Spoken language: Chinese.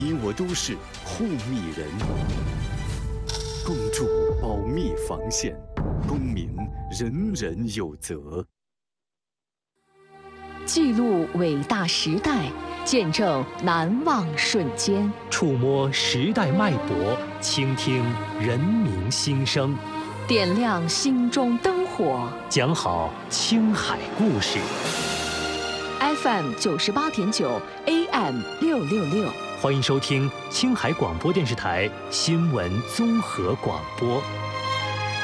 你我都是护密人，共筑保密防线，公民人人有责。 记录伟大时代，见证难忘瞬间， 触摸时代脉搏，倾听人民心声， 点亮心中灯火， 讲好青海故事。 FM 98.9 AM 666， 欢迎收听青海广播电视台新闻综合广播。